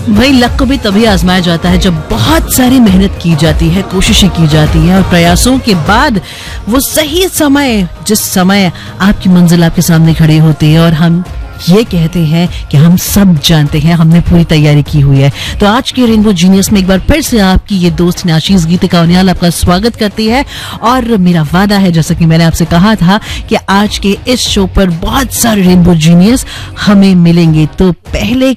भाई लक को भी तभी आजमाया जाता है जब बहुत सारी मेहनत की जाती है, कोशिशें की जाती हैं और प्रयासों के बाद वो सही समय, जिस समय आपकी मंजिल आपके सामने खड़ी होती है और हम ये कहते हैं कि हम सब जानते हैं, हमने पूरी तैयारी की हुई है। तो आज के रेनबो जीनियस में एक बार फिर से आपकी ये दोस्त नाशीज गीतिका उनियाल आपका स्वागत करती है। और मेरा वादा है, जैसा कि मैंने आपसे कहा था, कि आज के इस शो पर बहुत सारे रेनबो जीनियस हमें मिलेंगे। तो पहले